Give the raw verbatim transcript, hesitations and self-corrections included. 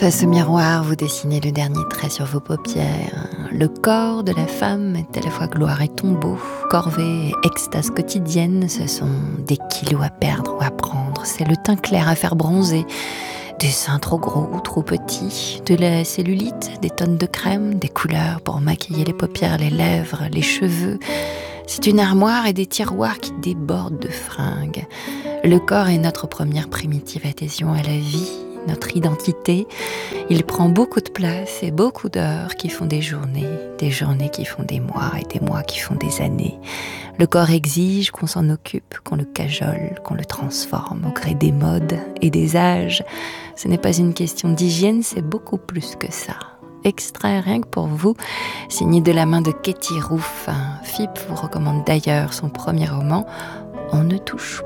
Face au miroir, vous dessinez le dernier trait sur vos paupières. Le corps de la femme est à la fois gloire et tombeau, corvée et extase quotidienne. Ce sont des kilos à perdre ou à prendre. C'est le teint clair à faire bronzer, des seins trop gros ou trop petits, de la cellulite, des tonnes de crème, des couleurs pour maquiller les paupières, les lèvres, les cheveux. C'est une armoire et des tiroirs qui débordent de fringues. Le corps est notre première primitive adhésion à la vie, notre identité. Il prend beaucoup de place et beaucoup d'heures qui font des journées, des journées qui font des mois et des mois qui font des années. Le corps exige qu'on s'en occupe, qu'on le cajole, qu'on le transforme au gré des modes et des âges. Ce n'est pas une question d'hygiène, c'est beaucoup plus que ça. Extrait rien que pour vous, signé de la main de Katie Roof. F I P vous recommande d'ailleurs son premier roman « On ne touche pas ».